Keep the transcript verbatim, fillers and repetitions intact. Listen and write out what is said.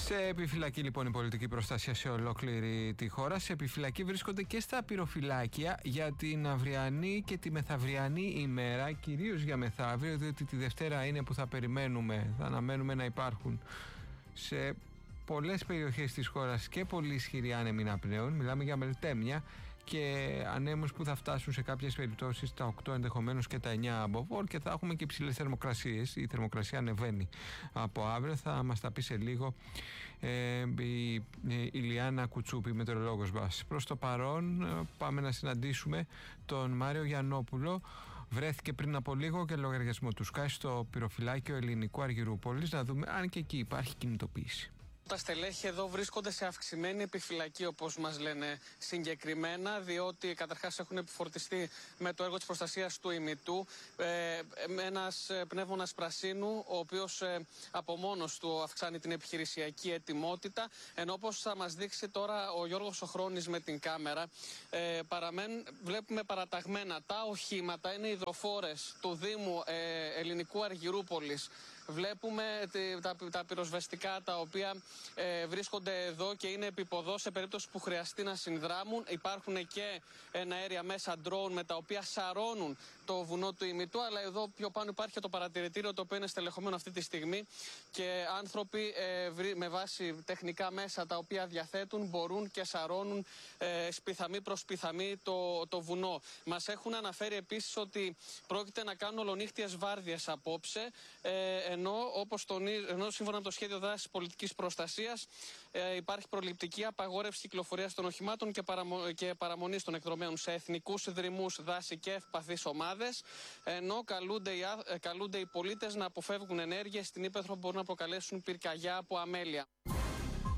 Σε επιφυλακή λοιπόν η πολιτική προστασία σε ολόκληρη τη χώρα. Σε επιφυλακή βρίσκονται και στα πυροφυλάκια για την αυριανή και τη μεθαυριανή ημέρα, κυρίως για μεθαύριο, διότι τη Δευτέρα είναι που θα περιμένουμε, θα αναμένουμε να υπάρχουν σε πολλές περιοχές της χώρας και πολύ ισχυροί άνεμοι ναπνέων. Μιλάμε για μελτέμια και ανέμους που θα φτάσουν σε κάποιες περιπτώσεις τα οκτώ, ενδεχομένως και τα εννιά μποφόρ, και θα έχουμε και υψηλές θερμοκρασίες. Η θερμοκρασία ανεβαίνει από αύριο, θα μας τα πει σε λίγο ε, η, η Ηλιάνα Κουτσούπη, μετεωρολόγος μας. Προς το παρόν πάμε να συναντήσουμε τον Μάριο Γιαννόπουλο. Βρέθηκε πριν από λίγο και λογαριασμό του Sky στο πυροφυλάκιο Ελληνικού Αργυρούπολης, να δούμε αν και εκεί υπάρχει κινητοποίηση. Τα στελέχη εδώ βρίσκονται σε αυξημένη επιφυλακή, όπως μας λένε συγκεκριμένα, διότι καταρχάς έχουν επιφορτιστεί με το έργο της προστασίας του ημιτού. Ε, ένας πνεύμονας πρασίνου, ο οποίος ε, από μόνος του αυξάνει την επιχειρησιακή ετοιμότητα, ενώ όπως θα μας δείξει τώρα ο Γιώργος Οχρώνης με την κάμερα, ε, παραμένουν, βλέπουμε παραταγμένα τα οχήματα, είναι υδροφόρες του Δήμου ε, Ελληνικού Αργυρούπολης. Βλέπουμε τα, τα πυροσβεστικά τα οποία ε, βρίσκονται εδώ και είναι επιποδό σε περίπτωση που χρειαστεί να συνδράμουν. Υπάρχουν και εναέρια μέσα ντρόουν με τα οποία σαρώνουν το βουνό του ημιτού, αλλά εδώ πιο πάνω υπάρχει και το παρατηρητήριο, το οποίο είναι στελεχωμένο αυτή τη στιγμή, και άνθρωποι ε, με βάση τεχνικά μέσα τα οποία διαθέτουν μπορούν και σαρώνουν ε, σπιθαμή προς σπιθαμή το, το βουνό. Μας έχουν αναφέρει επίσης ότι πρόκειται να κάνουν ολονύχτιες βάρδιες απόψε, ε, ενώ, όπως τον, ενώ σύμφωνα με το σχέδιο δράσης πολιτικής προστασίας ε, υπάρχει προληπτική απαγόρευση κυκλοφορίας των οχημάτων και, παραμο, και παραμονής των εκδρομένων σε εθνικούς δρυμούς, δάση και ευπαθείς ομάδες, ενώ καλούνται οι, καλούνται οι πολίτες να αποφεύγουν ενέργειες στην ύπαιθρο που μπορούν να προκαλέσουν πυρκαγιά από αμέλεια.